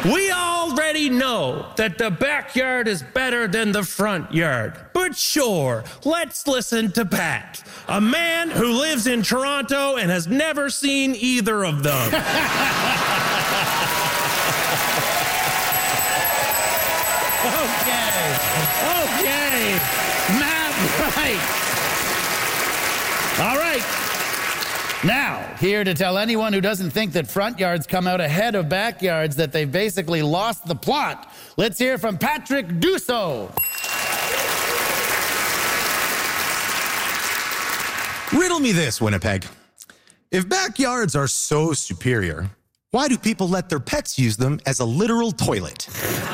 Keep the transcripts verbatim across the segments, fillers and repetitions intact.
We already know that the backyard is better than the front yard. But sure, let's listen to Pat, a man who lives in Toronto and has never seen either of them. Okay. Okay. Matt Wright. All right. Now, here to tell anyone who doesn't think that front yards come out ahead of backyards that they've basically lost the plot, let's hear from Patrick Dussault. Riddle me this, Winnipeg. If backyards are so superior, why do people let their pets use them as a literal toilet?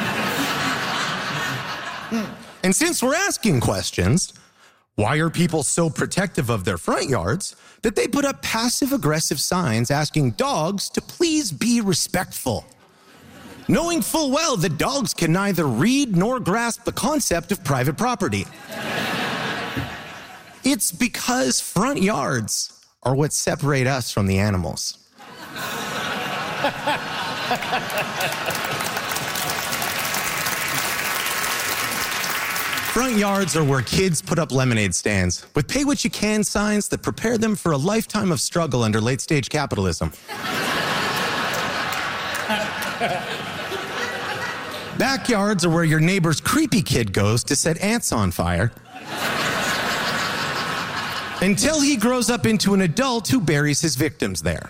And since we're asking questions, why are people so protective of their front yards that they put up passive-aggressive signs asking dogs to please be respectful, knowing full well that dogs can neither read nor grasp the concept of private property? It's because front yards are what separate us from the animals. Front yards are where kids put up lemonade stands with pay what you can signs that prepare them for a lifetime of struggle under late-stage capitalism. Backyards are where your neighbor's creepy kid goes to set ants on fire until he grows up into an adult who buries his victims there.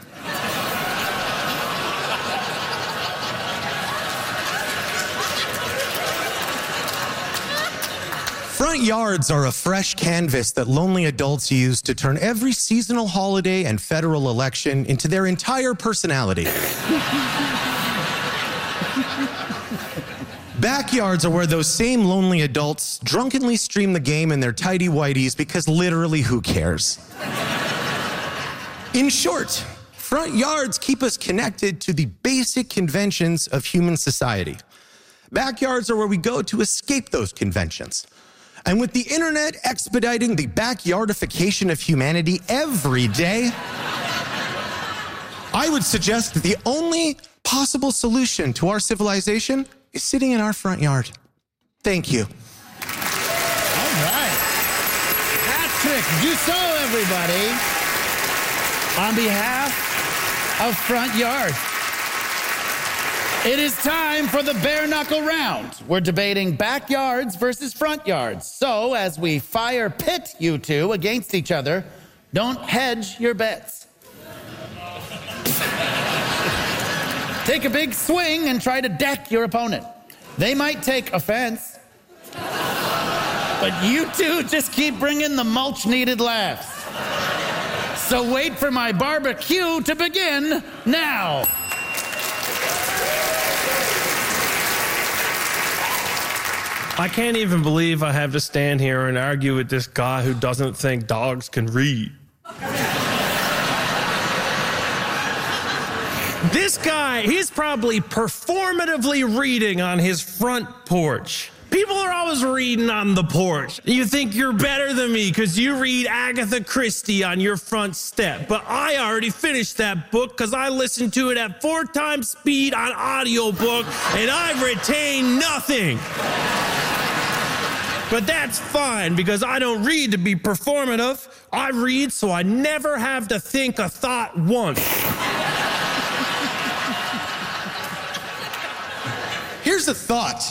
Front yards are a fresh canvas that lonely adults use to turn every seasonal holiday and federal election into their entire personality. Backyards are where those same lonely adults drunkenly stream the game in their tidy whities because literally who cares? In short, front yards keep us connected to the basic conventions of human society. Backyards are where we go to escape those conventions. And with the internet expediting the backyardification of humanity every day, I would suggest that the only possible solution to our civilization is sitting in our front yard. Thank you. All right. Patrick Dussault, everybody. On behalf of Front Yard. It is time for the bare knuckle round. We're debating backyards versus front yards. So as we fire pit you two against each other, don't hedge your bets. Take a big swing and try to deck your opponent. They might take offense, but you two just keep bringing the mulch-needed laughs. So wait for my barbecue to begin now. I can't even believe I have to stand here and argue with this guy who doesn't think dogs can read. This guy, he's probably performatively reading on his front porch. People are always reading on the porch. You think you're better than me because you read Agatha Christie on your front step. But I already finished that book because I listened to it at four times speed on audiobook and I've retained nothing. But that's fine because I don't read to be performative. I read so I never have to think a thought once. Here's a thought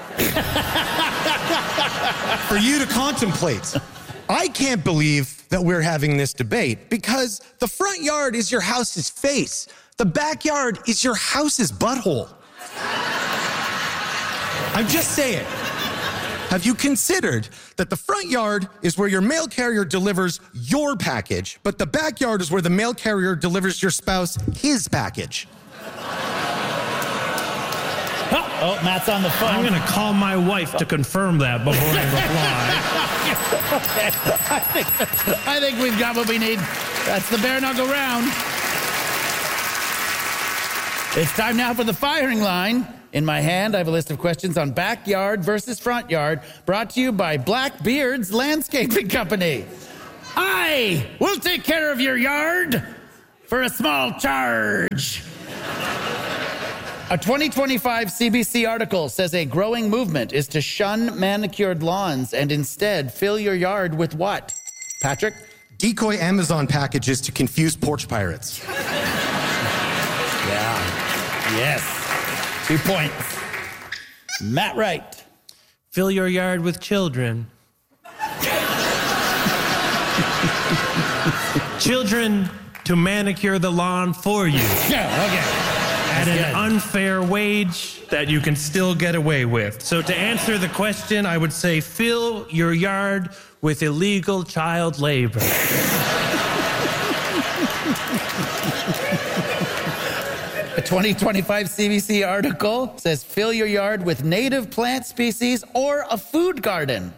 for you to contemplate. I can't believe that we're having this debate because the front yard is your house's face. The backyard is your house's butthole. I'm just saying. Have you considered that the front yard is where your mail carrier delivers your package, but the backyard is where the mail carrier delivers your spouse his package? Oh, Matt's on the phone. I'm going to call my wife to confirm that before I reply. Okay. I think, I think we've got what we need. That's the bare knuckle round. It's time now for the firing line. In my hand, I have a list of questions on backyard versus front yard, brought to you by Blackbeard's Landscaping Company. I will take care of your yard for a small charge. A twenty twenty-five C B C article says a growing movement is to shun manicured lawns and instead fill your yard with what? Patrick? Decoy Amazon packages to confuse porch pirates. Yeah. Yes. Two points. Matt Wright. Fill your yard with children. Children to manicure the lawn for you. Yeah, okay. At That's an good. unfair wage that you can still get away with. So to answer the question, I would say fill your yard with illegal child labor. A twenty twenty-five C B C article says fill your yard with native plant species or a food garden.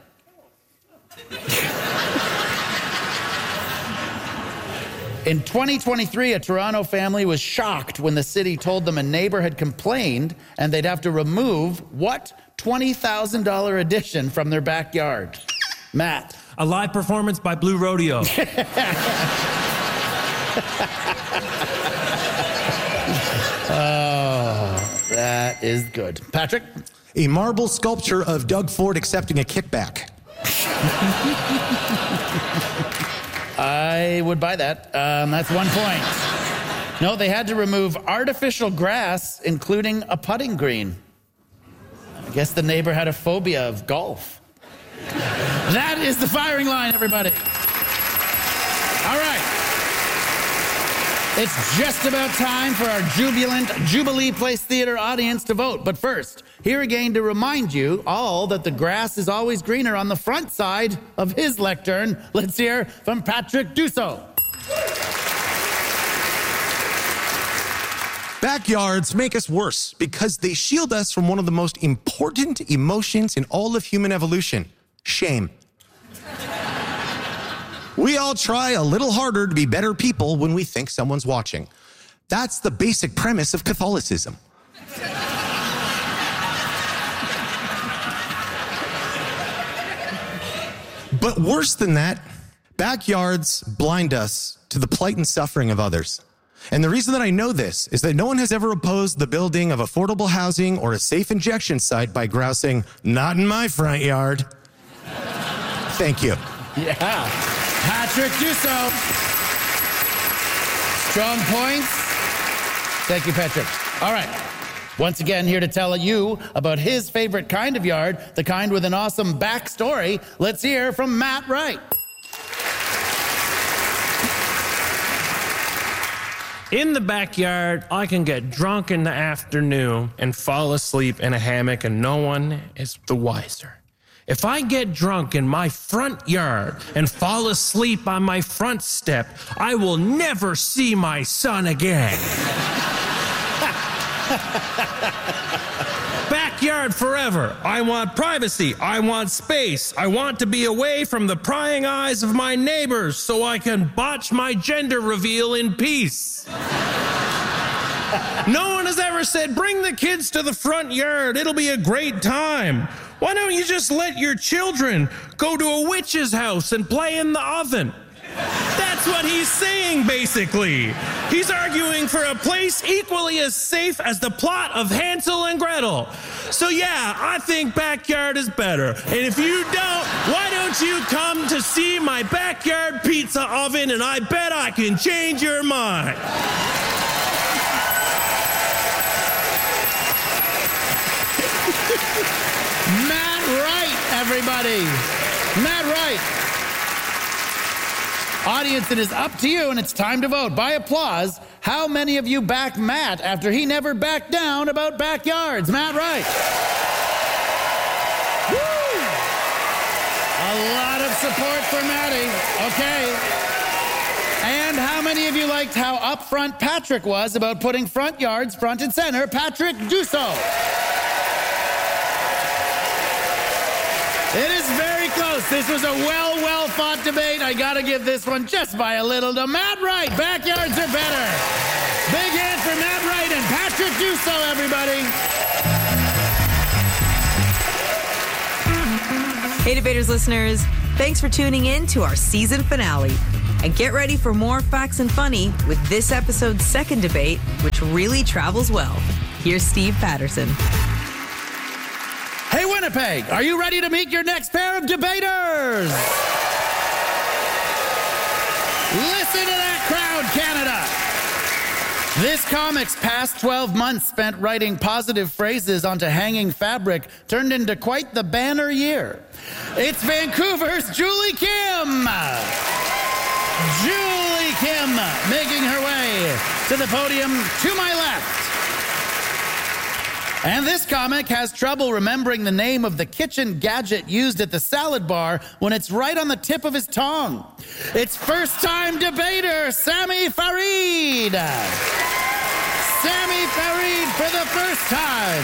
In twenty twenty-three, a Toronto family was shocked when the city told them a neighbor had complained and they'd have to remove what twenty thousand dollars addition from their backyard? Matt. A live performance by Blue Rodeo. Oh, that is good. Patrick? A marble sculpture of Doug Ford accepting a kickback. I would buy that. Um, that's one point. No, they had to remove artificial grass, including a putting green. I guess the neighbor had a phobia of golf. That is the firing line, everybody. All right. It's just about time for our jubilant Jubilee Place Theater audience to vote. But first, here again to remind you all that the grass is always greener on the front side of his lectern. Let's hear from Patrick Dussault. Backyards make us worse because they shield us from one of the most important emotions in all of human evolution, shame. We all try a little harder to be better people when we think someone's watching. That's the basic premise of Catholicism. But worse than that, backyards blind us to the plight and suffering of others. And the reason that I know this is that no one has ever opposed the building of affordable housing or a safe injection site by grousing, "Not in my front yard." Thank you. Yeah. Patrick Dussault. Strong points. Thank you, Patrick. All right. Once again, here to tell you about his favorite kind of yard, the kind with an awesome backstory. Let's hear from Matt Wright. In the backyard, I can get drunk in the afternoon and fall asleep in a hammock and no one is the wiser. If I get drunk in my front yard and fall asleep on my front step, I will never see my son again. Backyard forever. I want privacy. I want space. I want to be away from the prying eyes of my neighbors so I can botch my gender reveal in peace. No one has ever said, bring the kids to the front yard. It'll be a great time. Why don't you just let your children go to a witch's house and play in the oven? That's what he's saying, basically. He's arguing for a place equally as safe as the plot of Hansel and Gretel. So yeah, I think backyard is better. And if you don't, why don't you come to see my backyard pizza oven and I bet I can change your mind. Matt Wright, everybody. Matt Wright. Audience, it is up to you, and it's time to vote. By applause, how many of you back Matt after he never backed down about backyards? Matt Wright. Woo! A lot of support for Matty. Okay. And how many of you liked how upfront Patrick was about putting front yards front and center? Patrick Dussault. It is very close. This was a well, well fought debate. I got to give this one just by a little to Matt Wright. Backyards are better. Big hand for Matt Wright and Patrick Dussault, everybody. Hey, Debaters listeners. Thanks for tuning in to our season finale. And get ready for more Facts and Funny with this episode's second debate, which really travels well. Here's Steve Patterson. Hey, Winnipeg, are you ready to meet your next pair of debaters? Listen to that crowd, Canada. This comic's past twelve months spent writing positive phrases onto hanging fabric turned into quite the banner year. It's Vancouver's Julie Kim. Julie Kim making her way to the podium to my left. And this comic has trouble remembering the name of the kitchen gadget used at the salad bar when it's right on the tip of his tongue. It's first-time debater Sami Farid. Sami Farid for the first time.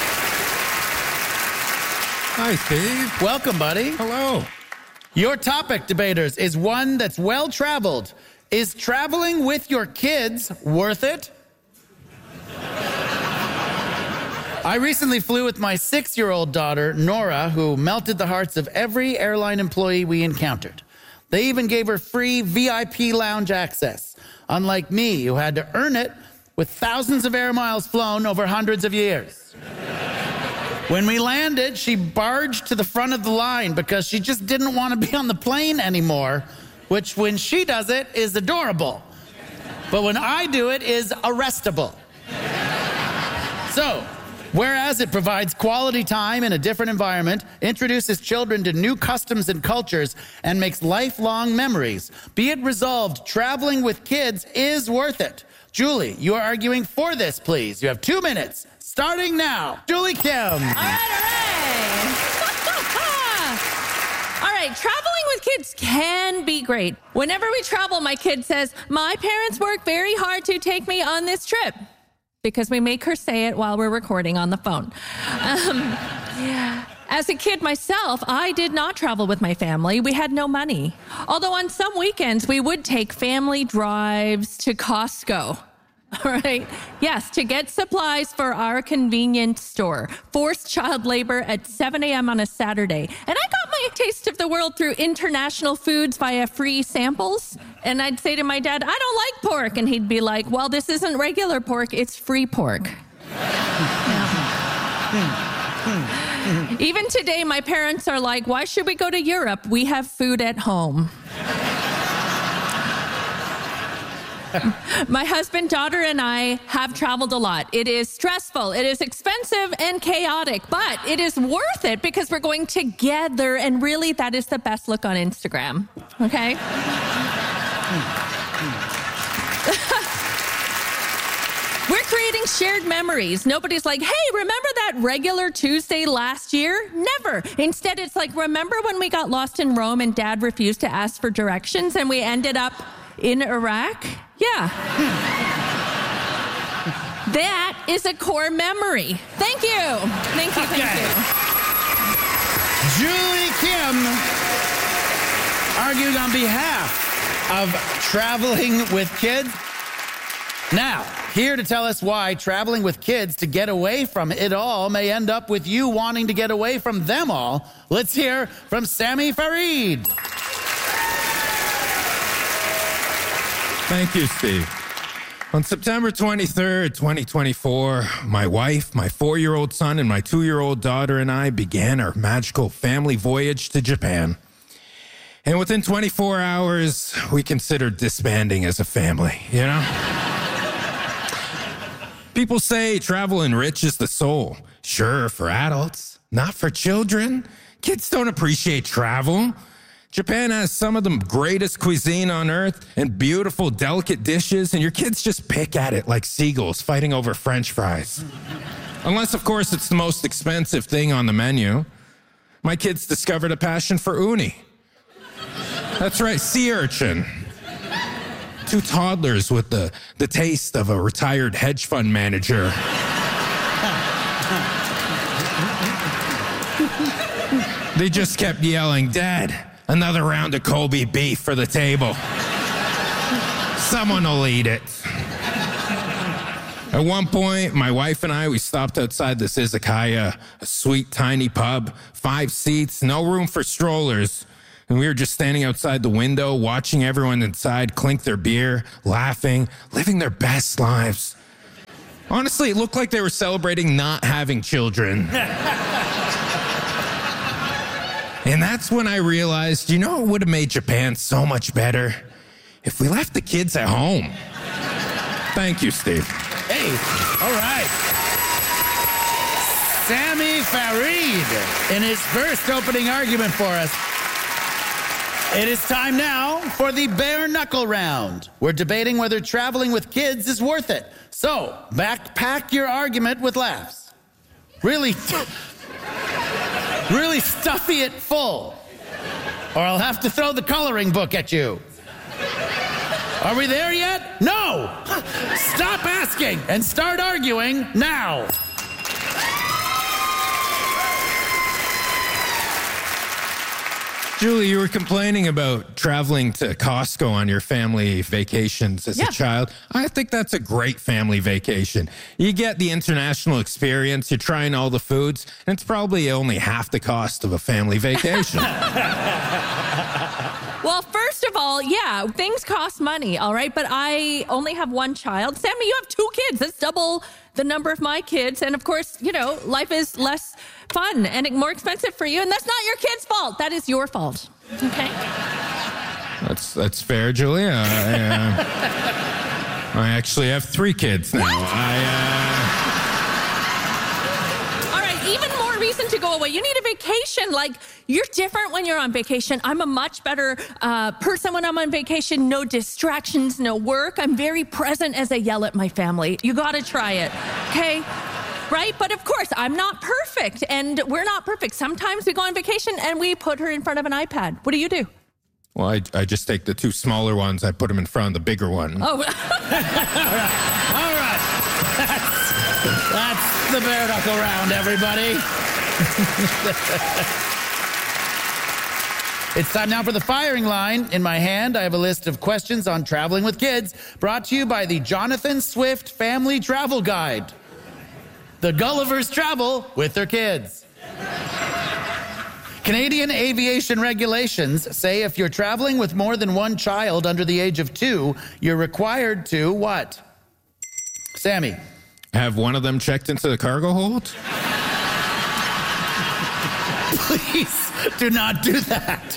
Hi, Steve. Welcome, buddy. Hello. Your topic, debaters, is one that's well-traveled. Is traveling with your kids worth it? I recently flew with my six-year-old daughter, Nora, who melted the hearts of every airline employee we encountered. They even gave her free V I P lounge access, unlike me, who had to earn it with thousands of air miles flown over hundreds of years. When we landed, she barged to the front of the line because she just didn't want to be on the plane anymore, which, when she does it, is adorable. But when I do it, is arrestable. So, whereas it provides quality time in a different environment, introduces children to new customs and cultures, and makes lifelong memories, be it resolved, traveling with kids is worth it. Julie, you are arguing for this, please. You have two minutes, starting now. Julie Kim. All right, all right. All right, traveling with kids can be great. Whenever we travel, my kid says, my parents work very hard to take me on this trip. Because we make her say it while we're recording on the phone. Um, as a kid myself, I did not travel with my family. We had no money. Although on some weekends, we would take family drives to Costco. All right. Yes, to get supplies for our convenience store. Forced child labor at seven a.m. on a Saturday. And I got my taste of the world through international foods via free samples. And I'd say to my dad, I don't like pork. And he'd be like, well, this isn't regular pork, it's free pork. Even today, my parents are like, why should we go to Europe? We have food at home. My husband, daughter, and I have traveled a lot. It is stressful, it is expensive and chaotic, but it is worth it because we're going together, and really that is the best look on Instagram, okay? We're creating shared memories. Nobody's like, hey, remember that regular Tuesday last year? Never. Instead, it's like, remember when we got lost in Rome and Dad refused to ask for directions and we ended up in Iraq? Yeah. That is a core memory. Thank you. Thank you, thank Okay. you. Julie Kim arguing on behalf of traveling with kids. Now, here to tell us why traveling with kids to get away from it all may end up with you wanting to get away from them all. Let's hear from Sami Farid. Thank you, Steve. On September twenty-third, twenty twenty-four, my wife, my four-year-old son, and my two-year-old daughter and I began our magical family voyage to Japan. And within twenty-four hours, we considered disbanding as a family, you know? People say travel enriches the soul. Sure, for adults, not for children. Kids don't appreciate travel. Japan has some of the greatest cuisine on earth and beautiful, delicate dishes, and your kids just pick at it like seagulls fighting over French fries. Unless, of course, it's the most expensive thing on the menu. My kids discovered a passion for uni. That's right, sea urchin. Two toddlers with the, the taste of a retired hedge fund manager. They just kept yelling, Dad, another round of Kobe beef for the table. Someone will eat it. At one point, my wife and I, we stopped outside this izakaya, a sweet, tiny pub, five seats, no room for strollers. And we were just standing outside the window, watching everyone inside clink their beer, laughing, living their best lives. Honestly, it looked like they were celebrating not having children. And that's when I realized, you know, it would have made Japan so much better if we left the kids at home. Thank you, Steve. Hey, all right. Sammy Farid in his first opening argument for us. It is time now for the bare knuckle round. We're debating whether traveling with kids is worth it. So, backpack your argument with laughs. Really, really stuffy it full. Or I'll have to throw the coloring book at you. Are we there yet? No! Stop asking and start arguing now. Julie, you were complaining about traveling to Costco on your family vacations as Yeah. a child. I think that's a great family vacation. You get the international experience, you're trying all the foods, and it's probably only half the cost of a family vacation. Well, first of all, yeah, things cost money, all right? But I only have one child. Sammy, you have two kids. That's double the number of my kids. And of course, you know, life is less fun and more expensive for you. And that's not your kid's fault. That is your fault. Okay? That's that's fair, Julia. I, uh, I actually have three kids now. I, uh... All right, even more reason to go away. You need a vacation. Like, you're different when you're on vacation. I'm a much better uh, person when I'm on vacation. No distractions, no work. I'm very present as I yell at my family. You got to try it, okay? Right? But of course, I'm not perfect, and we're not perfect. Sometimes we go on vacation and we put her in front of an iPad. What do you do? Well, I, I just take the two smaller ones, I put them in front of the bigger one. Oh, All right. That's, that's the bare knuckle round, everybody. It's time now for the firing line. In my hand, I have a list of questions on traveling with kids, brought to you by the Jonathan Swift Family Travel Guide. The Gullivers travel with their kids. Canadian aviation regulations say if you're traveling with more than one child under the age of two, you're required to what? Sammy. Have one of them checked into the cargo hold? Please do not do that.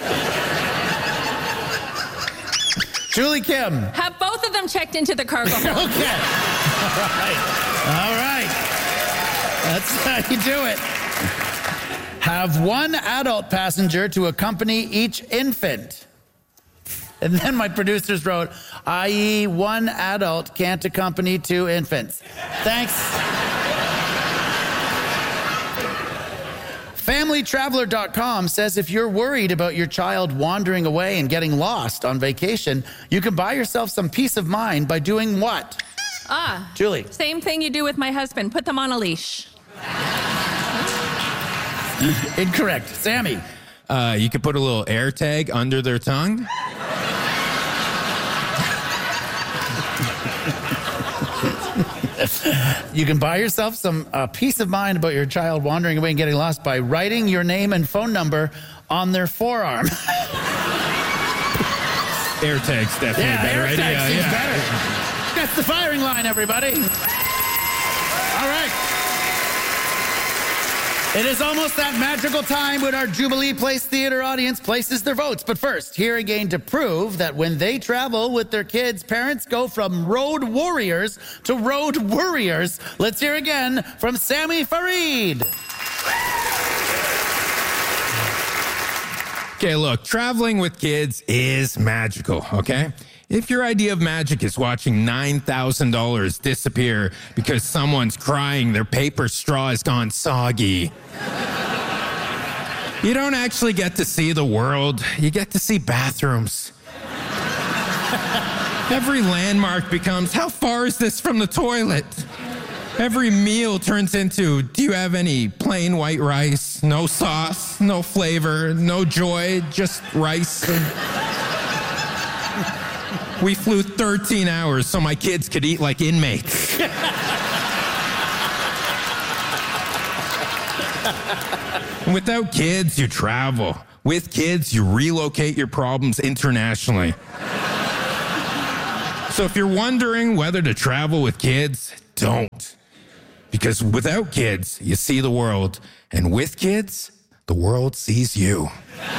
Julie Kim. have both of them checked into the cargo hold. Okay. All right. All right. That's how you do it. Have one adult passenger to accompany each infant. And then my producers wrote, that is one adult can't accompany two infants. Thanks. family traveler dot com says if you're worried about your child wandering away and getting lost on vacation, you can buy yourself some peace of mind by doing what? Ah, Julie. same thing you do with my husband. Put them on a leash. Incorrect. Sammy. Uh, you could put a little air tag under their tongue. You can buy yourself some uh, peace of mind about your child wandering away and getting lost by writing your name and phone number on their forearm. Air tag's definitely Yeah, a better air idea. tag seems yeah. better. That's the firing line, everybody. All right. It is almost that magical time when our Jubilee Place Theater audience places their votes. But first, here again to prove that when they travel with their kids, parents go from road warriors to road worriers. Let's hear again from Sammy Farid. Okay, look, traveling with kids is magical, okay? If your idea of magic is watching nine thousand dollars disappear because someone's crying their paper straw has gone soggy, you don't actually get to see the world. You get to see bathrooms. Every landmark becomes, how far is this from the toilet? Every meal turns into, do you have any plain white rice? No sauce, no flavor, no joy, just rice. We flew thirteen hours so my kids could eat like inmates. Without kids, you travel. With kids, you relocate your problems internationally. So if you're wondering whether to travel with kids, don't. Because without kids, you see the world. And with kids, the world sees you.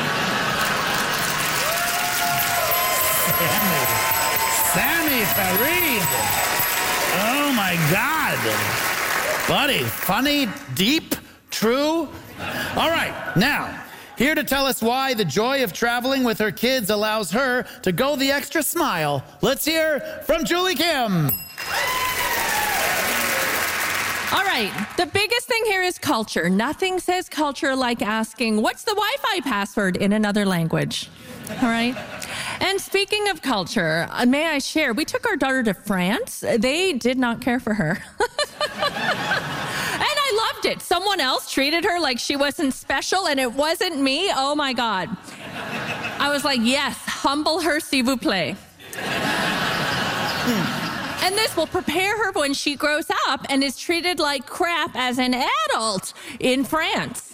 Sammy. Sammy Fareed. Oh, my God. Buddy, funny, deep, true. All right, now, here to tell us why the joy of traveling with her kids allows her to go the extra smile. Let's hear from Julie Kim. All right, the biggest thing here is culture. Nothing says culture like asking, what's the Wi-Fi password in another language? All right. And speaking of culture, uh, may I share, we took our daughter to France. They did not care for her. And I loved it. Someone else treated her like she wasn't special, and it wasn't me. Oh, my God. I was like, yes, humble her, s'il vous plaît. And this will prepare her when she grows up and is treated like crap as an adult in France.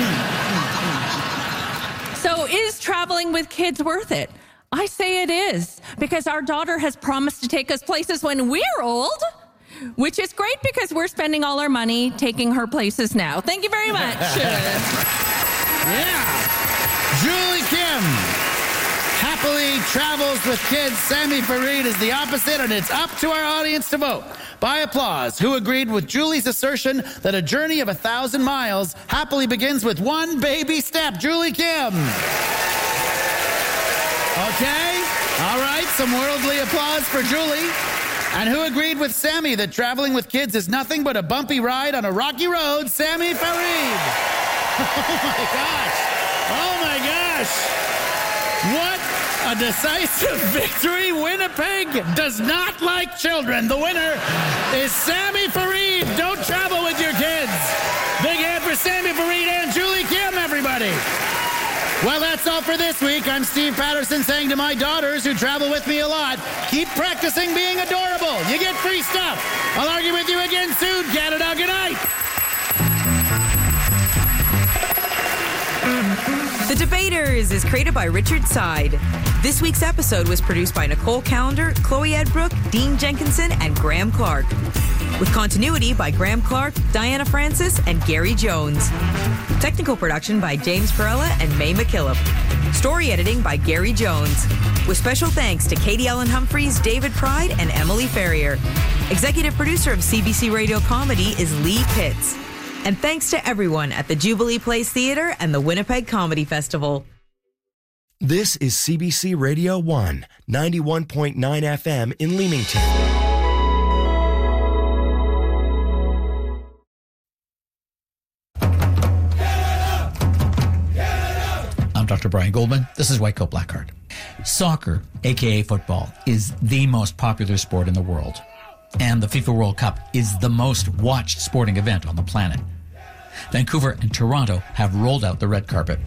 So is traveling with kids worth it? I say it is, because our daughter has promised to take us places when we're old, which is great because we're spending all our money taking her places now. Thank you very much. Yeah. Julie Kim happily travels with kids. Sammy Fareed is the opposite, and it's up to our audience to vote. By applause, who agreed with Julie's assertion that a journey of a thousand miles happily begins with one baby step? Julie Kim. Okay. All right. Some worldly applause for Julie. And who agreed with Sammy that traveling with kids is nothing but a bumpy ride on a rocky road? Sammy Fareed. Oh, my gosh. Oh, my gosh. What a decisive victory. Winnipeg does not like children. The winner is Sammy Fareed. Don't travel with your kids. Big hand for Sammy Fareed and Julie Kim, everybody. Well, that's all for this week. I'm Steve Patterson saying to my daughters who travel with me a lot, keep practicing being adorable. You get free stuff. I'll argue with you again soon, Canada. Good night. The Debaters is created by Richard Side. This week's episode was produced by Nicole Callender, Chloe Edbrook, Dean Jenkinson, and Graham Clark. With continuity by Graham Clark, Diana Francis, and Gary Jones. Technical production by James Perella and May McKillop. Story editing by Gary Jones. With special thanks to Katie Ellen Humphreys, David Pride, and Emily Ferrier. Executive producer of C B C Radio Comedy is Lee Pitts. And thanks to everyone at the Jubilee Place Theatre and the Winnipeg Comedy Festival. This is C B C Radio one, ninety-one point nine F M in Leamington. I'm Doctor Brian Goldman. This is White Coat Blackheart. Soccer, a k a football, is the most popular sport in the world. And the FIFA World Cup is the most watched sporting event on the planet. Vancouver and Toronto have rolled out the red carpet.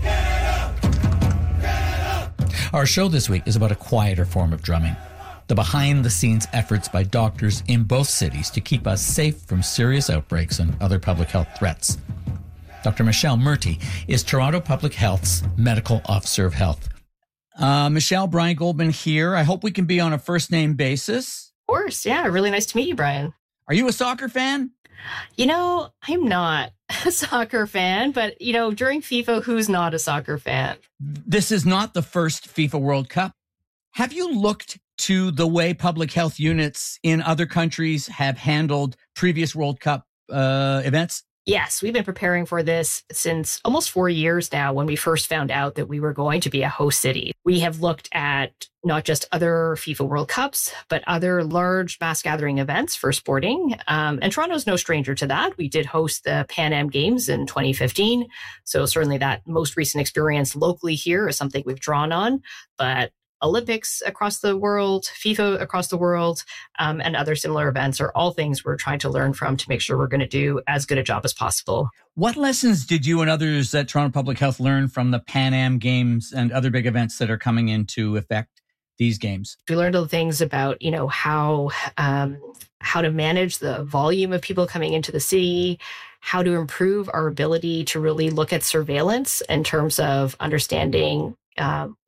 Our show this week is about a quieter form of drumming. The behind-the-scenes efforts by doctors in both cities to keep us safe from serious outbreaks and other public health threats. Doctor Michelle Murty is Toronto Public Health's Medical Officer of Health. Uh, Michelle, Brian Goldman here. I hope we can be on a first-name basis. Of course. Yeah. Really nice to meet you, Brian. Are you a soccer fan? You know, I'm not a soccer fan, but, you know, during FIFA, who's not a soccer fan? This is not the first FIFA World Cup. Have you looked to the way public health units in other countries have handled previous World Cup uh, events? Yes, we've been preparing for this since almost four years now when we first found out that we were going to be a host city. We have looked at not just other FIFA World Cups, but other large mass gathering events for sporting. Um, and Toronto's no stranger to that. We did host the Pan Am Games in twenty fifteen. So certainly that most recent experience locally here is something we've drawn on. But Olympics across the world, FIFA across the world, um, and other similar events are all things we're trying to learn from to make sure we're going to do as good a job as possible. What lessons did you and others at Toronto Public Health learn from the Pan Am Games and other big events that are coming into effect these games? We learned little things about, you know, how um, how to manage the volume of people coming into the city, how to improve our ability to really look at surveillance in terms of understanding um, what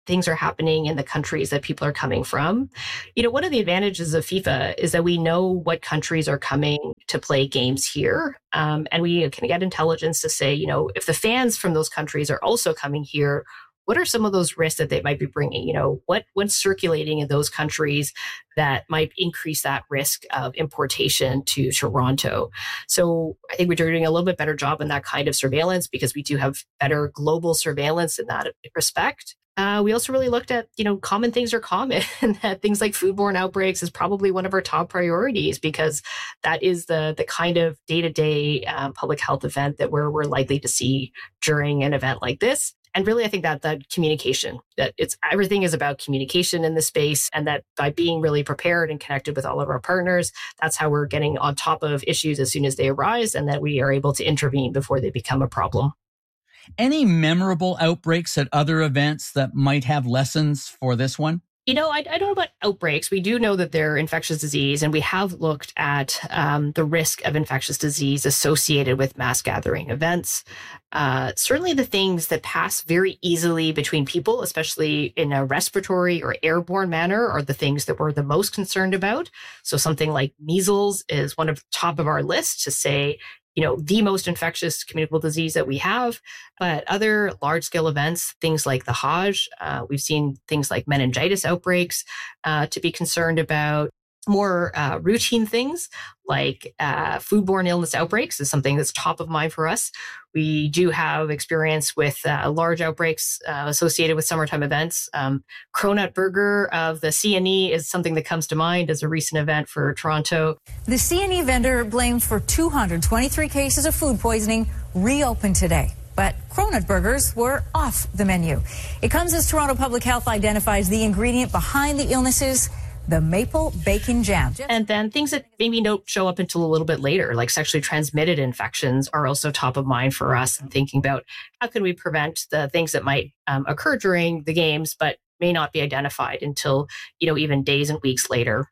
things are happening in the countries that people are coming from. You know, one of the advantages of FIFA is that we know what countries are coming to play games here. Um, and we can get intelligence to say, you know, if the fans from those countries are also coming here, what are some of those risks that they might be bringing? You know, what what's circulating in those countries that might increase that risk of importation to Toronto? So I think we're doing a little bit better job in that kind of surveillance because we do have better global surveillance in that respect. Uh, we also really looked at, you know, common things are common, and that things like foodborne outbreaks is probably one of our top priorities because that is the the kind of day-to-day um, public health event that we're, we're likely to see during an event like this. And really, I think that that communication, that it's everything is about communication in this space, and that by being really prepared and connected with all of our partners, that's how we're getting on top of issues as soon as they arise, and that we are able to intervene before they become a problem. Any memorable outbreaks at other events that might have lessons for this one? You know, I, I don't know about outbreaks. We do know that they're infectious disease, and we have looked at um, the risk of infectious disease associated with mass gathering events. Uh, certainly the things that pass very easily between people, especially in a respiratory or airborne manner, are the things that we're the most concerned about. So something like measles is one of the top of our list to say, you know, the most infectious communicable disease that we have. But other large-scale events, things like the Hajj, uh, we've seen things like meningitis outbreaks uh, to be concerned about. More uh, routine things like uh, foodborne illness outbreaks is something that's top of mind for us. We do have experience with uh, large outbreaks uh, associated with summertime events. Um, Cronut Burger of the C N E is something that comes to mind as a recent event for Toronto. The C N E vendor blamed for two hundred twenty-three cases of food poisoning reopened today. But Cronut Burgers were off the menu. It comes as Toronto Public Health identifies the ingredient behind the illnesses, the maple bacon jam. And then things that maybe don't show up until a little bit later, like sexually transmitted infections, are also top of mind for us, and thinking about how can we prevent the things that might um, occur during the games, but may not be identified until, you know, even days and weeks later.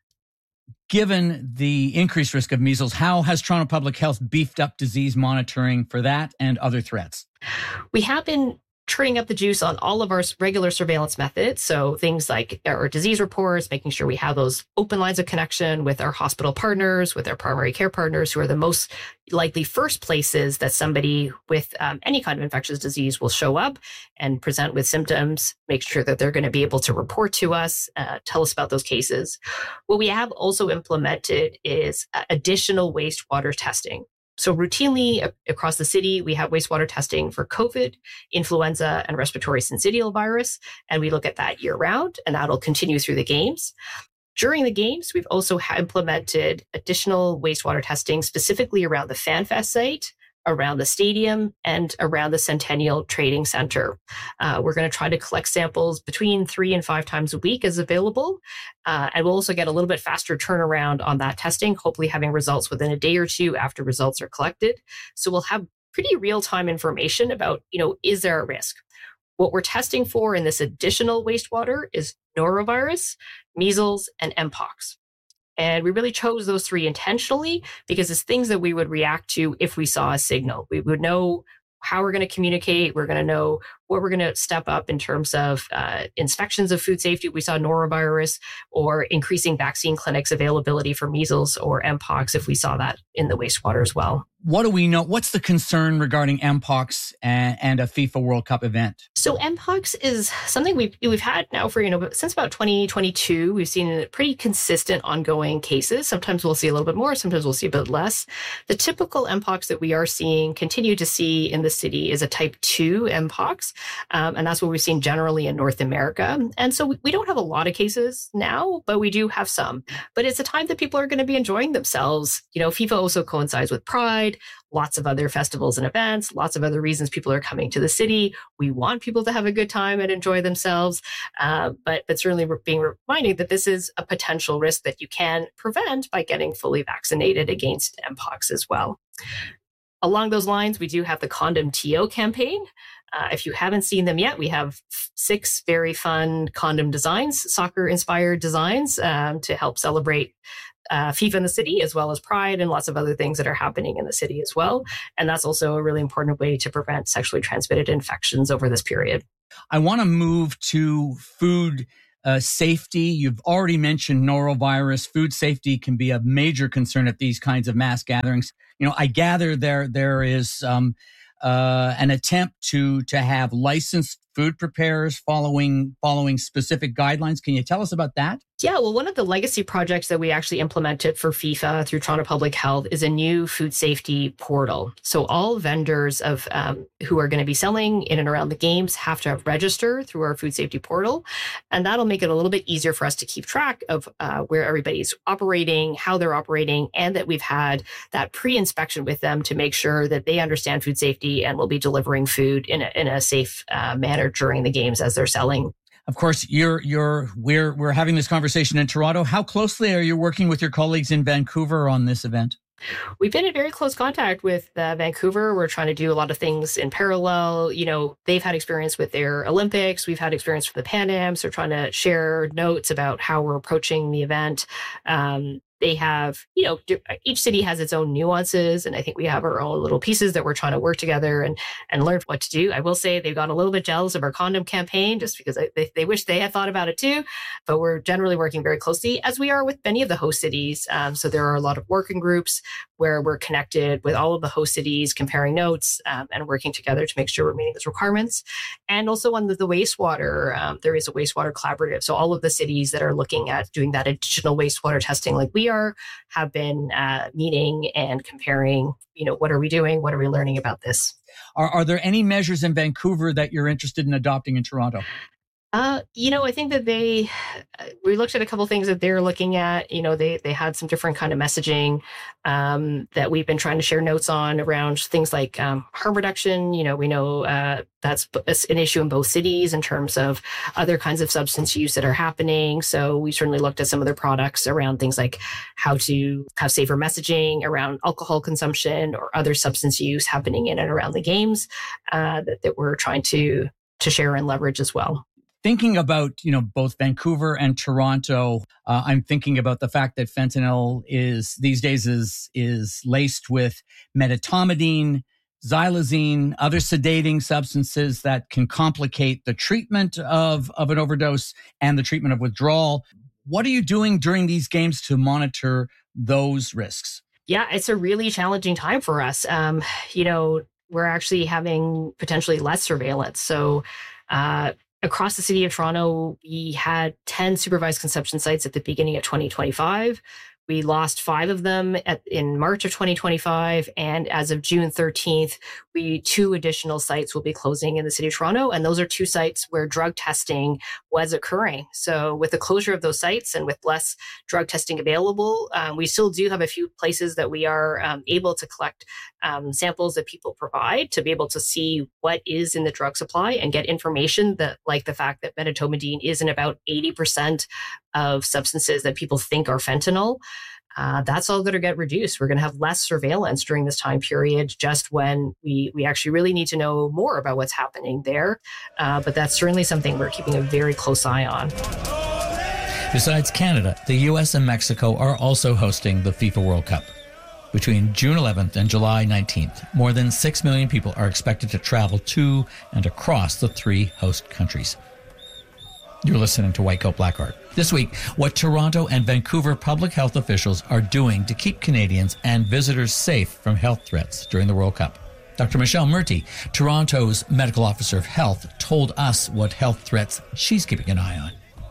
Given the increased risk of measles, how has Toronto Public Health beefed up disease monitoring for that and other threats? We have been turning up the juice on all of our regular surveillance methods. So things like our disease reports, making sure we have those open lines of connection with our hospital partners, with our primary care partners, who are the most likely first places that somebody with um, any kind of infectious disease will show up and present with symptoms, make sure that they're going to be able to report to us, uh, tell us about those cases. What we have also implemented is uh, additional wastewater testing. So routinely across the city, we have wastewater testing for COVID, influenza, and respiratory syncytial virus. And we look at that year round, and that'll continue through the games. During the games, we've also implemented additional wastewater testing specifically around the FanFest site, around the stadium, and around the Centennial Trading Center. Uh, we're going to try to collect samples between three and five times a week as available. Uh, and we'll also get a little bit faster turnaround on that testing, hopefully having results within a day or two after results are collected. So we'll have pretty real-time information about, you know, is there a risk? What we're testing for in this additional wastewater is norovirus, measles, and mpox. And we really chose those three intentionally because it's things that we would react to if we saw a signal. We would know how we're going to communicate. We're going to know what we're going to step up in terms of uh, inspections of food safety. We saw norovirus, or increasing vaccine clinics availability for measles or mpox if we saw that in the wastewater as well. What do we know? What's the concern regarding mpox and, and a FIFA World Cup event? So mpox is something we've we've had now for, you know, since about twenty twenty-two. We've seen pretty consistent ongoing cases. Sometimes we'll see a little bit more, sometimes we'll see a bit less. The typical mpox that we are seeing, continue to see in the city, is a type two mpox. Um, and that's what we've seen generally in North America. And so we, we don't have a lot of cases now, but we do have some. But it's a time that people are going to be enjoying themselves. You know, FIFA also coincides with Pride, lots of other festivals and events, lots of other reasons people are coming to the city. We want people to have a good time and enjoy themselves. Uh, but, but certainly we're being reminded that this is a potential risk that you can prevent by getting fully vaccinated against mpox as well. Along those lines, we do have the Condom T O campaign. Uh, if you haven't seen them yet, we have six very fun condom designs, soccer-inspired designs, um, to help celebrate uh, FIFA in the city, as well as Pride and lots of other things that are happening in the city as well. And that's also a really important way to prevent sexually transmitted infections over this period. I want to move to food uh, safety. You've already mentioned norovirus. Food safety can be a major concern at these kinds of mass gatherings. You know, I gather there there is um, uh, an attempt to to have licensed food preparers following following specific guidelines. Can you tell us about that? Yeah, well, one of the legacy projects that we actually implemented for FIFA through Toronto Public Health is a new food safety portal. So all vendors of um, who are going to be selling in and around the games have to register through our food safety portal. And that'll make it a little bit easier for us to keep track of uh, where everybody's operating, how they're operating, and that we've had that pre-inspection with them to make sure that they understand food safety and will be delivering food in a, in a safe uh, manner during the games as they're selling. Of course, you're you're we're we're having this conversation in Toronto. How closely are you working with your colleagues in Vancouver on this event? We've been in very close contact with uh, Vancouver. We're trying to do a lot of things in parallel. You know, they've had experience with their Olympics. We've had experience with the Pan Ams. They're trying to share notes about how we're approaching the event. Um, They have, you know, each city has its own nuances, and I think we have our own little pieces that we're trying to work together and and learn what to do. I will say they've got a little bit jealous of our condom campaign just because I, they, they wish they had thought about it too, but we're generally working very closely, as we are with many of the host cities. Um, so there are a lot of working groups where we're connected with all of the host cities, comparing notes um, and working together to make sure we're meeting those requirements. And also on the, the wastewater, um, there is a wastewater collaborative. So all of the cities that are looking at doing that additional wastewater testing like we are, have been uh, meeting and comparing, you know, what are we doing? What are we learning about this? Are, are there any measures in Vancouver that you're interested in adopting in Toronto? Uh, you know, I think that they, we looked at a couple of things that they're looking at. You know, they they had some different kind of messaging um, that we've been trying to share notes on around things like um, harm reduction. You know, we know uh, that's an issue in both cities in terms of other kinds of substance use that are happening. So we certainly looked at some of their products around things like how to have safer messaging around alcohol consumption or other substance use happening in and around the games uh, that, that we're trying to to share and leverage as well. Thinking about, you know, both Vancouver and Toronto, uh, I'm thinking about the fact that fentanyl is these days is is laced with medetomidine, xylazine, other sedating substances that can complicate the treatment of, of an overdose and the treatment of withdrawal. What are you doing during these games to monitor those risks? Yeah, it's a really challenging time for us. Um, you know, we're actually having potentially less surveillance. So, uh, across the city of Toronto, we had ten supervised consumption sites at the beginning of twenty twenty-five. We lost five of them at, in March of twenty twenty-five. And as of June thirteenth, we two additional sites will be closing in the city of Toronto. And those are two sites where drug testing was occurring. So with the closure of those sites and with less drug testing available, um, we still do have a few places that we are um, able to collect um, samples that people provide to be able to see what is in the drug supply and get information that, like the fact that medetomidine is in about eighty percent of substances that people think are fentanyl. Uh, that's all going to get reduced. We're going to have less surveillance during this time period, just when we, we actually really need to know more about what's happening there. Uh, but that's certainly something we're keeping a very close eye on. Besides Canada, the U S and Mexico are also hosting the FIFA World Cup. Between June eleventh and July nineteenth, more than six million people are expected to travel to and across the three host countries. You're listening to White Coat Black Art. This week, what Toronto and Vancouver public health officials are doing to keep Canadians and visitors safe from health threats during the World Cup. Doctor Michelle Murty, Toronto's medical officer of health, told us what health threats she's keeping an eye on.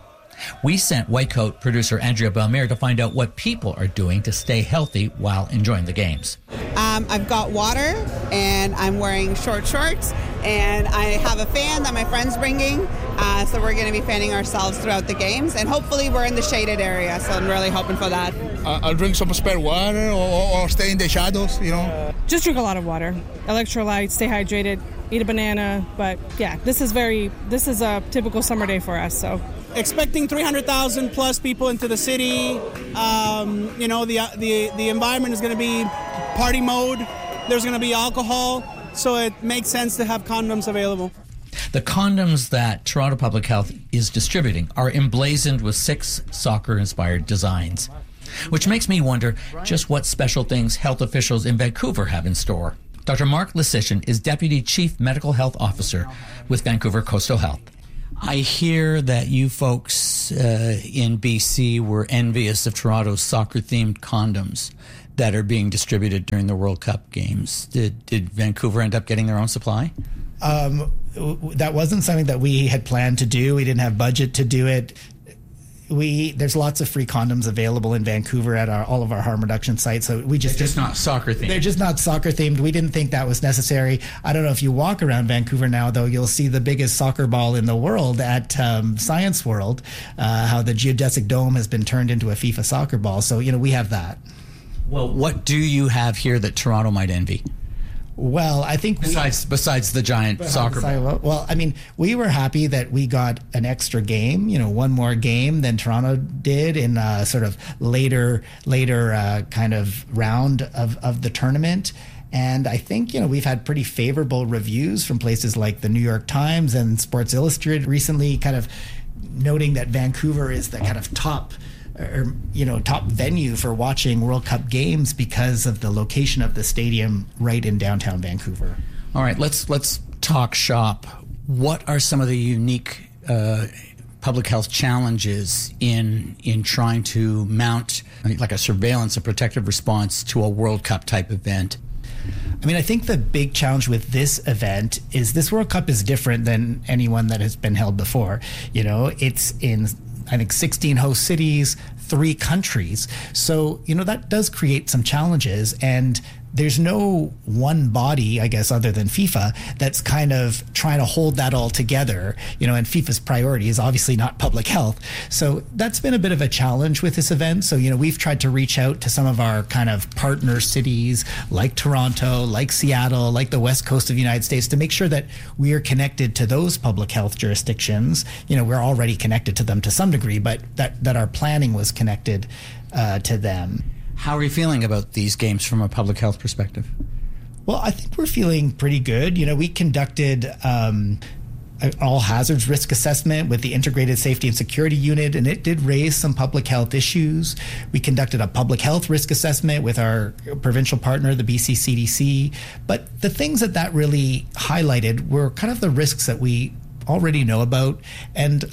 We sent White Coat producer Andrea Belmire to find out what people are doing to stay healthy while enjoying the games. Um, I've got water, and I'm wearing short shorts, and I have a fan that my friend's bringing, uh, so we're going to be fanning ourselves throughout the games, and hopefully we're in the shaded area, so I'm really hoping for that. Uh, I'll drink some spare water or, or stay in the shadows, you know. Just drink a lot of water, electrolytes, stay hydrated, eat a banana, but yeah, this is very, this is a typical summer day for us, so. Expecting three hundred thousand plus people into the city. Um, you know, the, the the environment is going to be party mode. There's going to be alcohol, so it makes sense to have condoms available. The condoms that Toronto Public Health is distributing are emblazoned with six soccer-inspired designs, which makes me wonder just what special things health officials in Vancouver have in store. Doctor Mark Lisichin is Deputy Chief Medical Health Officer with Vancouver Coastal Health. I hear that you folks uh, in B C were envious of Toronto's soccer-themed condoms that are being distributed during the World Cup games. Did, did Vancouver end up getting their own supply? Um, that wasn't something that we had planned to do. We didn't have budget to do it. We there's lots of free condoms available in Vancouver at our, all of our harm reduction sites. So we just they're just not soccer themed. They're just not soccer themed. We didn't think that was necessary. I don't know if you walk around Vancouver now, though, you'll see the biggest soccer ball in the world at um, Science World. Uh, how the geodesic dome has been turned into a FIFA soccer ball. So you know we have that. Well, what do you have here that Toronto might envy? Well, I think besides we, besides the giant besides soccer ball. Well, well, I mean, we were happy that we got an extra game, you know, one more game than Toronto did in a sort of later later uh, kind of round of, of the tournament. And I think, you know, we've had pretty favorable reviews from places like the New York Times and Sports Illustrated recently, kind of noting that Vancouver is the kind of top or, you know, top venue for watching World Cup games because of the location of the stadium right in downtown Vancouver. All right, let's let's talk shop. What are some of the unique uh, public health challenges in in trying to mount like a surveillance and protective response to a World Cup type event? I mean, I think the big challenge with this event is this World Cup is different than any one that has been held before. You know, it's in I think sixteen host cities, three countries. So, you know, that does create some challenges. And there's no one body, I guess, other than FIFA, that's kind of trying to hold that all together. You know, and FIFA's priority is obviously not public health. So that's been a bit of a challenge with this event. So, you know, we've tried to reach out to some of our kind of partner cities like Toronto, like Seattle, like the West Coast of the United States to make sure that we are connected to those public health jurisdictions. You know, we're already connected to them to some degree, but that, that our planning was connected uh, to them. How are you feeling about these games from a public health perspective? Well, I think we're feeling pretty good. You know, we conducted um, an all hazards risk assessment with the Integrated Safety and Security Unit, and it did raise some public health issues. We conducted a public health risk assessment with our provincial partner, the B C C D C. But the things that that really highlighted were kind of the risks that we already know about and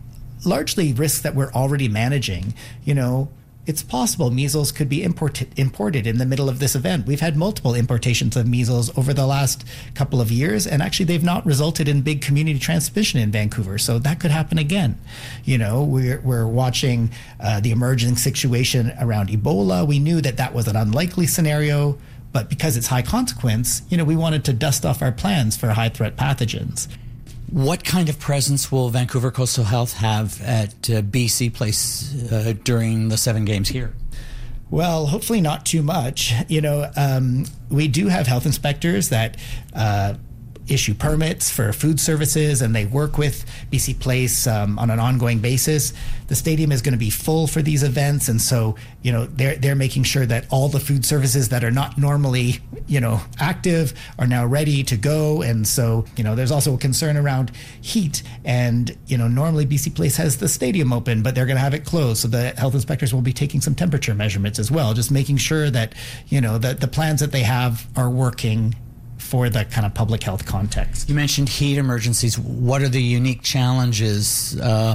largely risks that we're already managing. You know, it's possible measles could be imported imported in the middle of this event. We've had multiple importations of measles over the last couple of years, and actually they've not resulted in big community transmission in Vancouver. So that could happen again. You know, we're we're watching uh, the emerging situation around Ebola. We knew that that was an unlikely scenario, but because it's high consequence, you know, we wanted to dust off our plans for high threat pathogens. What kind of presence will Vancouver Coastal Health have at uh, B C Place uh, during the seven games here? Well, hopefully not too much. You know, um, we do have health inspectors that uh, issue permits for food services, and they work with B C Place um, on an ongoing basis. The stadium is going to be full for these events, and so, you know, they're they're making sure that all the food services that are not normally, you know, active are now ready to go. And so, you know, there's also a concern around heat, and, you know, normally B C Place has the stadium open, but they're going to have it closed, so the health inspectors will be taking some temperature measurements as well, just making sure that, you know, that the plans that they have are working for the kind of public health context. You mentioned heat emergencies. What are the unique challenges uh,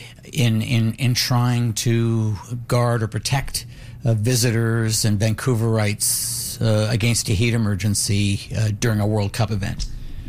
in in in trying to guard or protect uh, visitors and Vancouverites uh, against a heat emergency uh, during a World Cup event?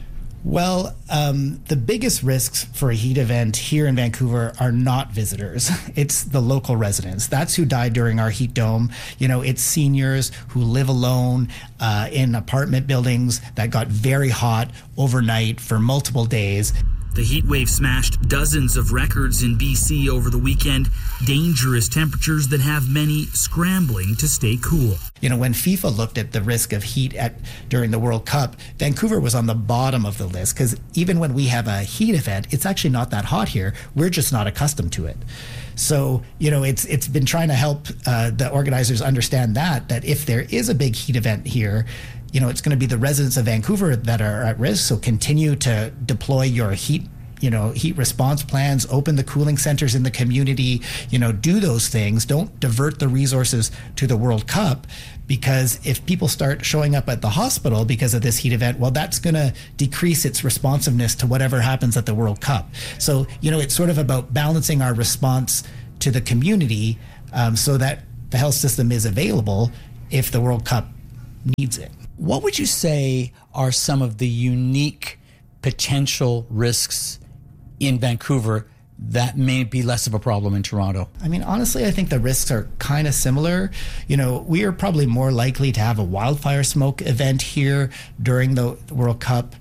Well, um, the biggest risks for a heat event here in Vancouver are not visitors. It's the local residents. That's who died during our heat dome. You know, it's seniors who live alone uh, in apartment buildings that got very hot overnight for multiple days. The heat wave smashed dozens of records in B C over the weekend. Dangerous temperatures that have many scrambling to stay cool. You know, when FIFA looked at the risk of heat at during the World Cup, Vancouver was on the bottom of the list, because even when we have a heat event, it's actually not that hot here. We're just not accustomed to it. So, you know, it's it's been trying to help uh, the organizers understand that, that if there is a big heat event here, you know, it's going to be the residents of Vancouver that are at risk. So continue to deploy your heat you know, heat response plans, open the cooling centers in the community, you know, do those things. Don't divert the resources to the World Cup, because if people start showing up at the hospital because of this heat event, well, that's going to decrease its responsiveness to whatever happens at the World Cup. So, you know, it's sort of about balancing our response to the community um, so that the health system is available if the World Cup needs it. What would you say are some of the unique potential risks in Vancouver that may be less of a problem in Toronto? I mean, honestly, I think the risks are kind of similar. You know, we are probably more likely to have a wildfire smoke event here during the World Cup.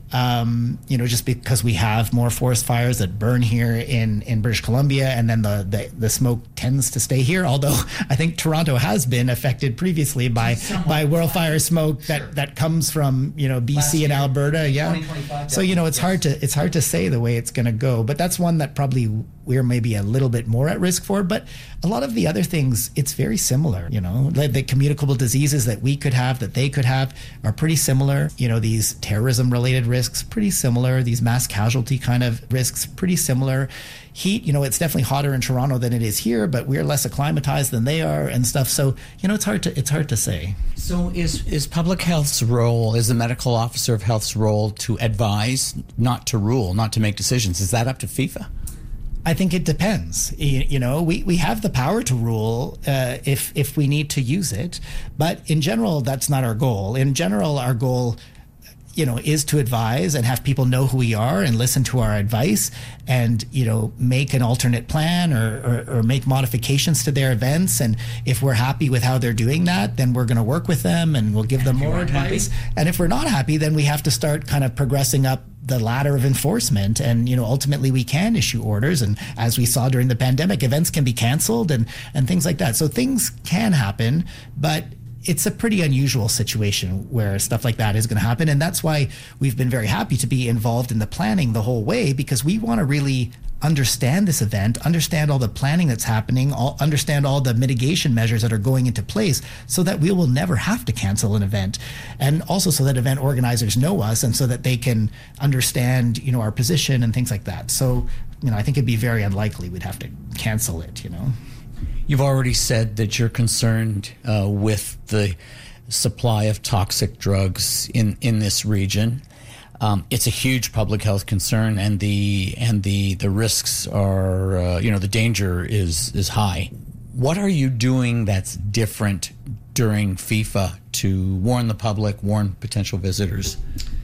Um, you know, just because we have more forest fires that burn here in, in British Columbia, and then the, the, the smoke tends to stay here. Although I think Toronto has been affected previously by Somewhat. by wildfire smoke that, that comes from, you know, B C and Alberta. Yeah. So, you know, it's yes. hard to it's hard to say the way it's going to go. But that's one that probably we're maybe a little bit more at risk for. But a lot of the other things, it's very similar. You know, like the communicable diseases that we could have, that they could have, are pretty similar. You know, these terrorism related risks, pretty similar. These mass casualty kind of risks, pretty similar. Heat, you know, it's definitely hotter in Toronto than it is here, but we're less acclimatized than they are and stuff. So, you know, it's hard to it's hard to say. So is is public health's role, is the medical officer of health's role to advise, not to rule, not to make decisions? Is that up to FIFA? I think it depends. You, you know, we, we have the power to rule uh, if if we need to use it, but in general, that's not our goal. In general, our goal, you know, is to advise and have people know who we are and listen to our advice, and, you know, make an alternate plan or, or, or make modifications to their events. And if we're happy with how they're doing that, then we're going to work with them and we'll give them more advice. Happy. And if we're not happy, then we have to start kind of progressing up the ladder of enforcement. And, you know, ultimately we can issue orders. And as we saw during the pandemic, events can be canceled and, and things like that. So things can happen, but it's a pretty unusual situation where stuff like that is going to happen. And that's why we've been very happy to be involved in the planning the whole way, because we want to really understand this event, understand all the planning that's happening, all, understand all the mitigation measures that are going into place so that we will never have to cancel an event. And also so that event organizers know us and so that they can understand, you know, our position and things like that. So, you know, I think it'd be very unlikely we'd have to cancel it, you know. You've already said that you're concerned uh, with the supply of toxic drugs in, in this region. Um, it's a huge public health concern, and the and the the risks are, uh, you know, the danger is is high. What are you doing that's different during FIFA to warn the public, warn potential visitors?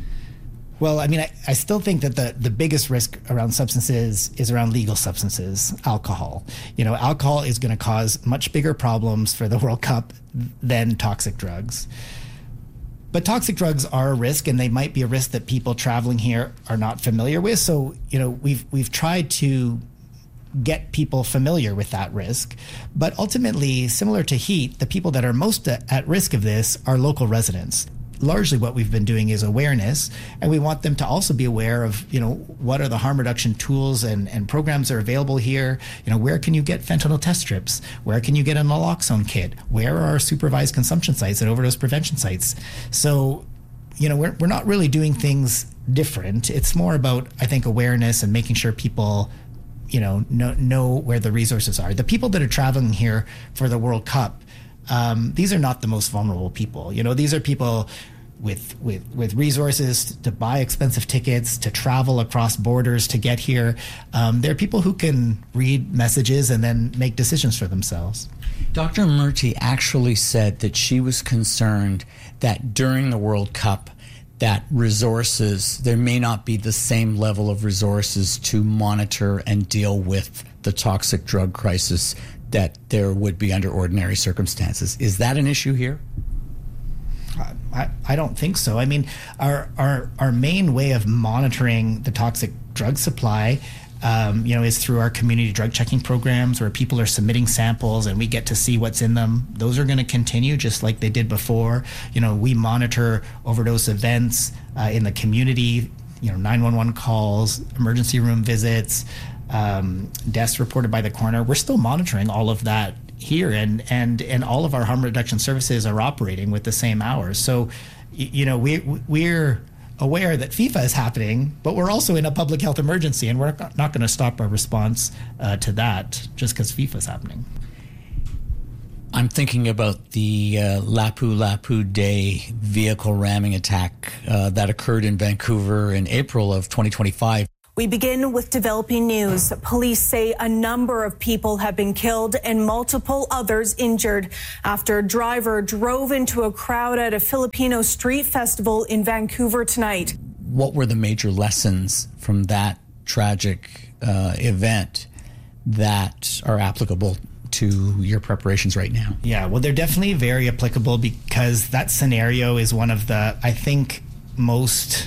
Well, I mean, I, I still think that the, the biggest risk around substances is around legal substances, alcohol. You know, alcohol is going to cause much bigger problems for the World Cup than toxic drugs. But toxic drugs are a risk, and they might be a risk that people traveling here are not familiar with. So, you know, we've we've tried to get people familiar with that risk. But ultimately, similar to heat, the people that are most at risk of this are local residents. Largely what we've been doing is awareness, and we want them to also be aware of, you know, what are the harm reduction tools and, and programs that are available here. You know, where can you get fentanyl test strips? Where can you get a naloxone kit? Where are our supervised consumption sites and overdose prevention sites? So, you know, we're, we're not really doing things different. It's more about, I think, awareness and making sure people, you know, know, know where the resources are. The people that are traveling here for the World Cup, um, these are not the most vulnerable people. You know, these are people with with with resources to buy expensive tickets, to travel across borders to get here. Um, they're people who can read messages and then make decisions for themselves. Doctor Murty actually said that she was concerned that during the World Cup, that resources, there may not be the same level of resources to monitor and deal with the toxic drug crisis that there would be under ordinary circumstances. Is that an issue here? I, I don't think so. I mean, our, our our main way of monitoring the toxic drug supply, um, you know, is through our community drug checking programs, where people are submitting samples and we get to see what's in them. Those are going to continue just like they did before. You know, we monitor overdose events uh, in the community. You know, nine one one calls, emergency room visits, um, deaths reported by the coroner. We're still monitoring all of that here, and and and all of our harm reduction services are operating with the same hours. So, you know, we we're aware that FIFA is happening, but we're also in a public health emergency, and we're not going to stop our response uh, to that just because FIFA is happening. I'm thinking about the uh, Lapu Lapu Day vehicle ramming attack uh, that occurred in Vancouver in April of twenty twenty-five. We begin with developing news. Police say a number of people have been killed and multiple others injured after a driver drove into a crowd at a Filipino street festival in Vancouver tonight. What were the major lessons from that tragic uh, event that are applicable to your preparations right now? Yeah, well, they're definitely very applicable because that scenario is one of the, I think, most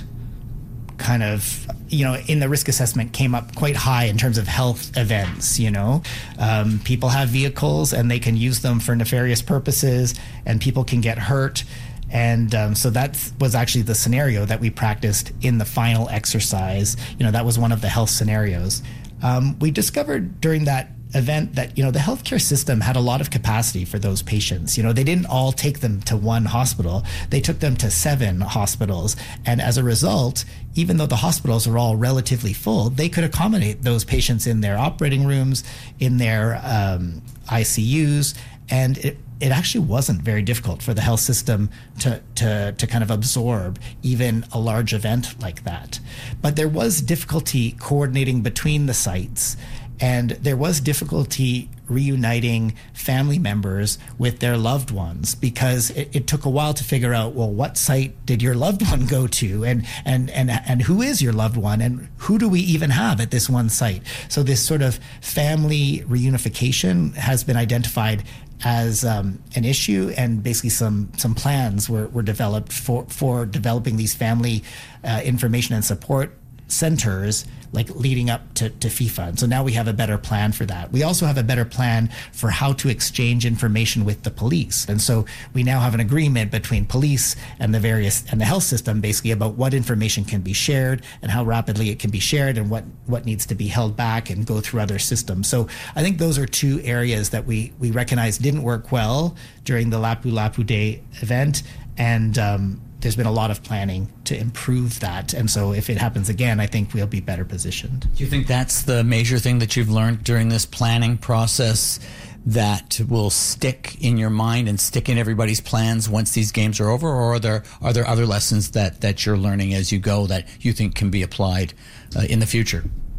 kind of, you know, in the risk assessment came up quite high in terms of health events, you know. Um, people have vehicles and they can use them for nefarious purposes and people can get hurt. And um, so that was actually the scenario that we practiced in the final exercise. You know, that was one of the health scenarios. Um, we discovered during that event that, you know, the healthcare system had a lot of capacity for those patients. You know, they didn't all take them to one hospital. They took them to seven hospitals. And as a result, even though the hospitals are all relatively full, they could accommodate those patients in their operating rooms, in their um, I C Us. And it, it actually wasn't very difficult for the health system to, to, to kind of absorb even a large event like that. But there was difficulty coordinating between the sites. And there was difficulty reuniting family members with their loved ones because it, it took a while to figure out, well, what site did your loved one go to? And, and, and, and who is your loved one? And who do we even have at this one site? So this sort of family reunification has been identified as um, an issue, and basically some some plans were, were developed for, for developing these family uh, information and support centers, like leading up to, to FIFA. And so now we have a better plan for that. We also have a better plan for how to exchange information with the police. And so we now have an agreement between police and the various and the health system basically about what information can be shared and how rapidly it can be shared and what, what needs to be held back and go through other systems. So I think those are two areas that we, we recognize didn't work well during the Lapu Lapu Day event. And um, there's been a lot of planning to improve that. And so if it happens again, I think we'll be better positioned. Do you think that's the major thing that you've learned during this planning process that will stick in your mind and stick in everybody's plans once these games are over? Or are there, are there other lessons that, that you're learning as you go that you think can be applied uh, in the future?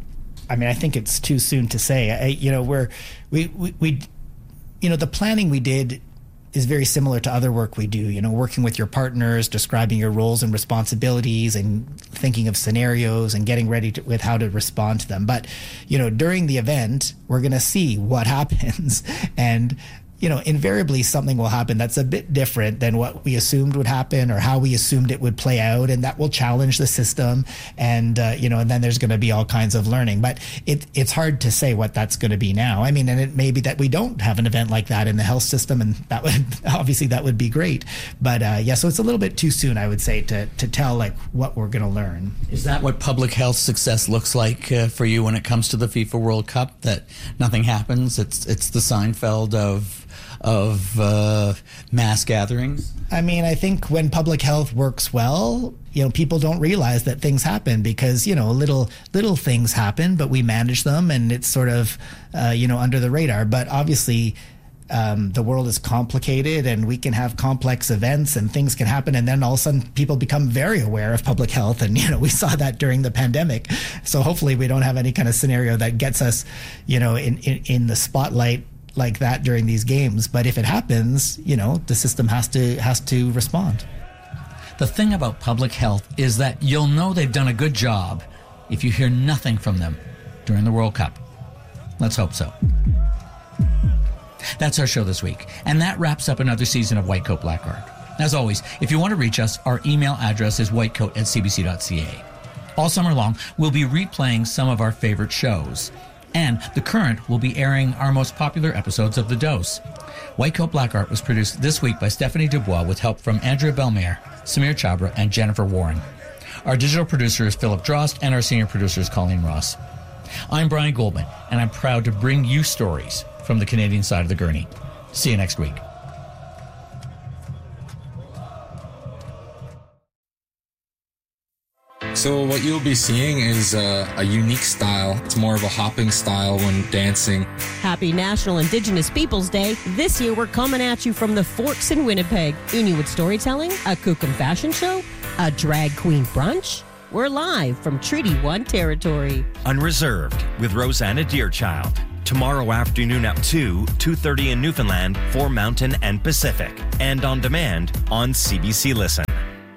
I mean, I think it's too soon to say. I, you know, we're, we, we, we, you know, the planning we did is very similar to other work we do, you know, working with your partners, describing your roles and responsibilities and thinking of scenarios and getting ready to, with how to respond to them. But, you know, during the event, we're going to see what happens. And, you know, invariably something will happen that's a bit different than what we assumed would happen or how we assumed it would play out. And that will challenge the system. And, uh, you know, and then there's going to be all kinds of learning. But it, it's hard to say what that's going to be now. I mean, and it may be that we don't have an event like that in the health system. And that would, obviously, that would be great. But, uh, yeah, so it's a little bit too soon, I would say, to, to tell, like, what we're going to learn. Is that what public health success looks like uh, for you when it comes to the FIFA World Cup? That nothing happens? It's, it's the Seinfeld of... of uh, mass gatherings? I mean, I think when public health works well, you know, people don't realize that things happen because, you know, little little things happen, but we manage them and it's sort of, uh, you know, under the radar. But obviously, um, the world is complicated and we can have complex events and things can happen. And then all of a sudden people become very aware of public health. And, you know, we saw that during the pandemic. So hopefully we don't have any kind of scenario that gets us, you know, in, in, in the spotlight like that during these games. But if it happens, you know, the system has to has to respond. The thing about public health is that you'll know they've done a good job if you hear nothing from them during the World Cup. Let's hope so. That's our show this week, and that wraps up another season of White Coat Black Art. As always, if you want to reach us, our email address is whitecoat at c b c dot c a. All summer long, we'll be replaying some of our favorite shows. And The Current will be airing our most popular episodes of The Dose. White Coat Black Art was produced this week by Stephanie Dubois with help from Andrea Belmaire, Samir Chabra, and Jennifer Warren. Our digital producer is Philip Drost, and our senior producer is Colleen Ross. I'm Brian Goldman, and I'm proud to bring you stories from the Canadian side of the Gurney. See you next week. So what you'll be seeing is uh, a unique style. It's more of a hopping style when dancing. Happy National Indigenous Peoples Day. This year we're coming at you from the Forks in Winnipeg. Inuit storytelling, a Kukum fashion show, a drag queen brunch. We're live from Treaty one territory. Unreserved with Rosanna Deerchild. Tomorrow afternoon at two, two thirty in Newfoundland for Mountain and Pacific. And on demand on C B C Listen.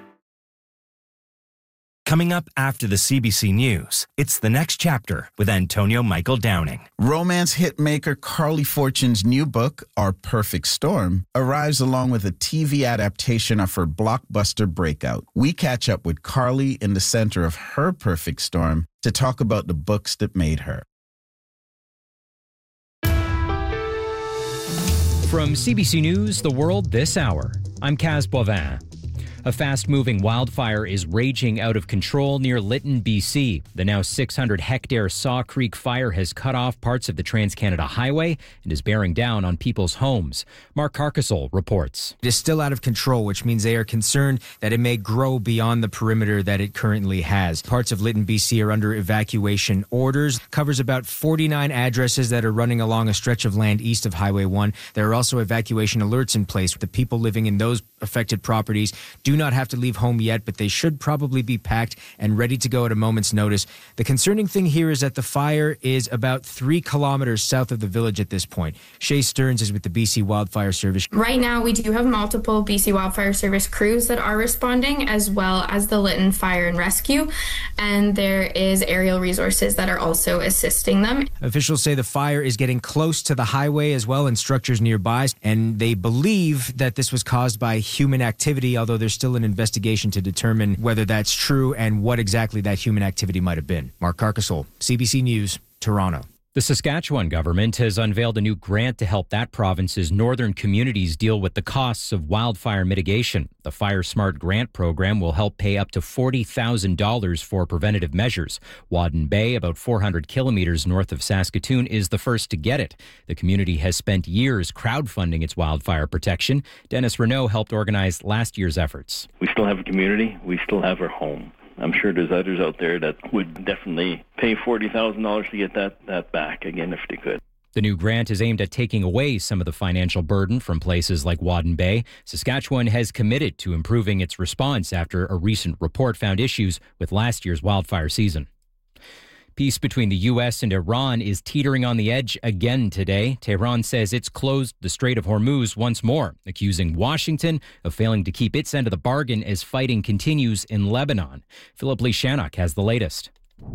Coming up after the C B C News, it's The Next Chapter with Antonio Michael Downing. Romance hitmaker Carly Fortune's new book, Our Perfect Storm, arrives along with a T V adaptation of her blockbuster breakout. We catch up with Carly in the center of her perfect storm to talk about the books that made her. From C B C News, The World This Hour, I'm Kaz Boivin. A fast-moving wildfire is raging out of control near Lytton, B C. The now six hundred hectare Saw Creek fire has cut off parts of the Trans-Canada Highway and is bearing down on people's homes. Mark Carcassol reports. It is still out of control, which means they are concerned that it may grow beyond the perimeter that it currently has. Parts of Lytton, B C are under evacuation orders. Covers about forty-nine addresses that are running along a stretch of land east of Highway one. There are also evacuation alerts in place. The people living in those affected properties do not have to leave home yet, but they should probably be packed and ready to go at a moment's notice. The concerning thing here is that the fire is about three kilometers south of the village at this point. Shay Stearns is with the B C Wildfire Service. Right now, we do have multiple B C Wildfire Service crews that are responding, as well as the Lytton Fire and Rescue, and there is aerial resources that are also assisting them. Officials say the fire is getting close to the highway as well and structures nearby, and they believe that this was caused by human activity, although there's still an investigation to determine whether that's true and what exactly that human activity might have been. Mark Carcassol, C B C News, Toronto. The Saskatchewan government has unveiled a new grant to help that province's northern communities deal with the costs of wildfire mitigation. The Fire Smart Grant program will help pay up to forty thousand dollars for preventative measures. Wadden Bay, about four hundred kilometers north of Saskatoon, is the first to get it. The community has spent years crowdfunding its wildfire protection. Dennis Renault helped organize last year's efforts. We still have a community. We still have our home. I'm sure there's others out there that would definitely pay forty thousand dollars to get that, that back again if they could. The new grant is aimed at taking away some of the financial burden from places like Wadden Bay. Saskatchewan has committed to improving its response after a recent report found issues with last year's wildfire season. Peace between the U S and Iran is teetering on the edge again today. Tehran says it's closed the Strait of Hormuz once more, accusing Washington of failing to keep its end of the bargain as fighting continues in Lebanon. Philip Lishanok has the latest.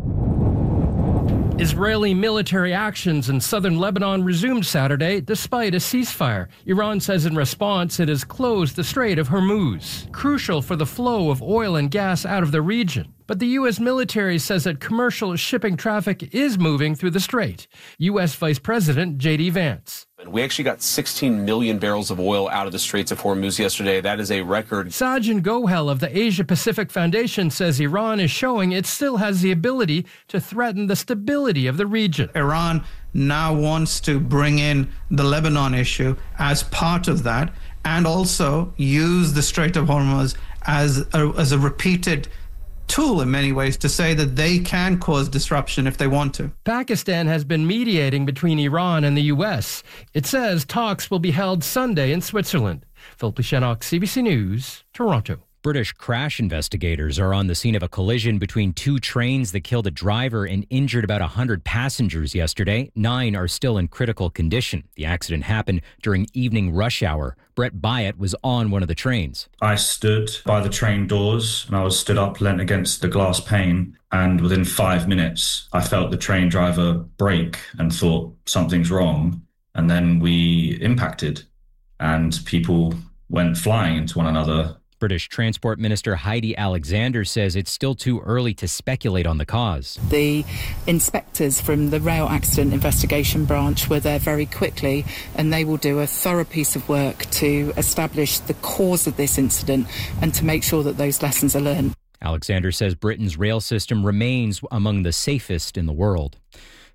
Israeli military actions in southern Lebanon resumed Saturday despite a ceasefire. Iran says in response it has closed the Strait of Hormuz, crucial for the flow of oil and gas out of the region. But the U S military says that commercial shipping traffic is moving through the strait. U S Vice President J D Vance. We actually got sixteen million barrels of oil out of the Straits of Hormuz yesterday. That is a record. Sajjan Gohel of the Asia Pacific Foundation says Iran is showing it still has the ability to threaten the stability of the region. Iran now wants to bring in the Lebanon issue as part of that and also use the Strait of Hormuz as a, as a repeated tool in many ways to say that they can cause disruption if they want to. Pakistan has been mediating between Iran and the U S. It says talks will be held Sunday in Switzerland. Philip Lishanok, C B C News, Toronto. British crash investigators are on the scene of a collision between two trains that killed a driver and injured about one hundred passengers yesterday. Nine are still in critical condition. The accident happened during evening rush hour. Brett Byatt was on one of the trains. I stood by the train doors and I was stood up, leant against the glass pane. And within five minutes, I felt the train driver brake and thought something's wrong. And then we impacted and people went flying into one another. British Transport Minister Heidi Alexander says it's still too early to speculate on the cause. The inspectors from the Rail Accident Investigation Branch were there very quickly, and they will do a thorough piece of work to establish the cause of this incident and to make sure that those lessons are learned. Alexander says Britain's rail system remains among the safest in the world.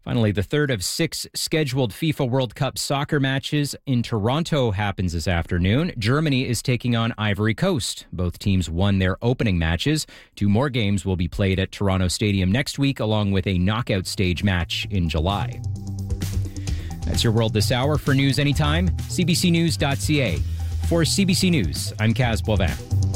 Finally, the third of six scheduled FIFA World Cup soccer matches in Toronto happens this afternoon. Germany is taking on Ivory Coast. Both teams won their opening matches. Two more games will be played at Toronto Stadium next week, along with a knockout stage match in July. That's your world this hour. For news anytime, c b c news dot c a. For C B C News, I'm Kaz Boivin.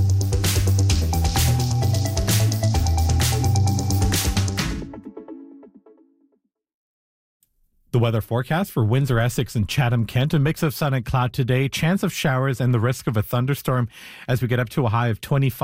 The weather forecast for Windsor, Essex, and Chatham-Kent. A mix of sun and cloud today. Chance of showers and the risk of a thunderstorm as we get up to a high of twenty-five.